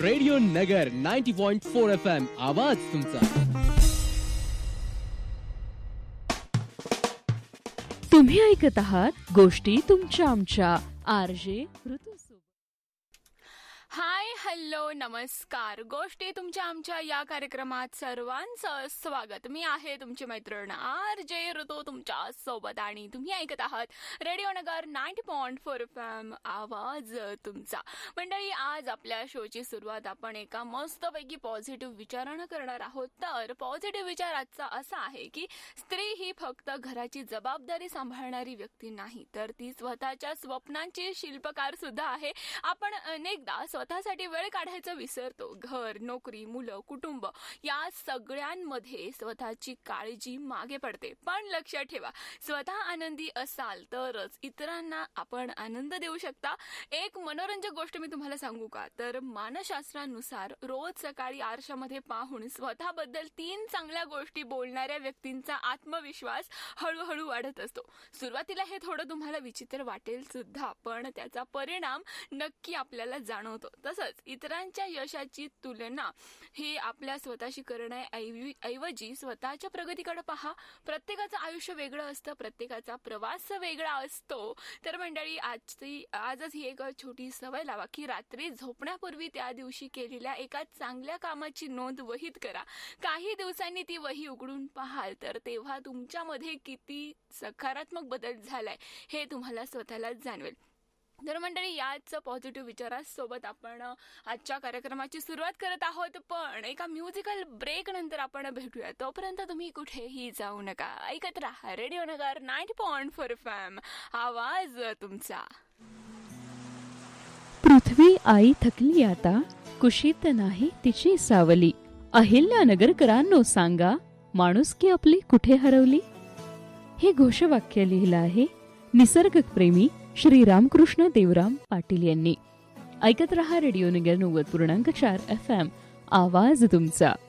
Radio नगर 90.4 FM आवाज तुमचा. तुम्ही ऐकत आहात गोष्टी तुमच्या आमच्या RJ ऋतू. हाय, हॅलो, नमस्कार. गोष्टी तुमच्या आमच्या या कार्यक्रमात सर्वांचं स्वागत. मी आहे तुमची मैत्रीण RJ ऋतू तुमच्या सोबत आणि तुम्ही ऐकत आहात रेडिओ नगर 90.4 FM आवाज तुमचा. मंडळी, आज आपल्या शोची सुरुवात आपण एका मस्तपैकी पॉझिटिव्ह विचारानं करणार आहोत. तर पॉझिटिव्ह विचार आजचा असा आहे की स्त्री ही फक्त घराची जबाबदारी सांभाळणारी व्यक्ती नाही, तर ती स्वतःच्या स्वप्नांची शिल्पकार सुद्धा आहे. आपण अनेकदा स्वतःसाठी वेळ काढायचं विसरतो. घर, नोकरी, मुलं, कुटुंब या सगळ्यांमध्ये स्वतःची काळजी मागे पडते. पण लक्षात ठेवा, स्वतः आनंदी असाल तरच इतरांना आपण आनंद देऊ शकता. एक मनोरंजक गोष्ट मी तुम्हाला सांगू का? तर मानसशास्त्रानुसार रोज सकाळी आरशामध्ये पाहून स्वतःबद्दल 3 चांगल्या गोष्टी बोलणाऱ्या व्यक्तींचा आत्मविश्वास हळूहळू वाढत असतो. सुरुवातीला हे थोडं तुम्हाला विचित्र वाटेल सुद्धा, पण त्याचा परिणाम नक्की आपल्याला जाणवतो. तसंच इतरांच्या यशाची तुलना हे आपल्या स्वतःशी करण्याऐवजी स्वतःच्या प्रगतीकडे पहा. प्रत्येकाचं आयुष्य वेगळं असतं, प्रत्येकाचा प्रवास वेगळा असतो. तर मंडळी, आजच ही एक छोटी सवय लावा की रात्री झोपण्यापूर्वी त्या दिवशी केलेल्या एका चांगल्या कामाची नोंद वहीत करा. काही दिवसांनी ती वही उघडून पाहाल तर तेव्हा तुमच्यामध्ये किती सकारात्मक बदल झालाय हे तुम्हाला स्वतःलाच जाणवेल. तर मंडळी, याच पॉझिटिव्ह विचारासोबत आपण आजच्या कार्यक्रमाची सुरुवात करत आहोत. पण एका म्युझिकल ब्रेक नंतर आपण भेटूया. तोपर्यंत तुम्ही कुठेही जाऊ नका. ऐकत राहा रेडिओ नगर 90.4 FM आवाज तुमचा. पृथ्वी आई थकली आता, कुशीत नाही तिची सावली. अहिल्यानगरकरांनो सांगा, माणुसकी आपली कुठे हरवली. हे घोषवाक्य लिहिलं आहे निसर्गप्रेमी श्री रामकृष्ण देवराम पाटील यांनी. ऐकत रहा रेडिओ नगर 90.4 FM आवाज तुमचा.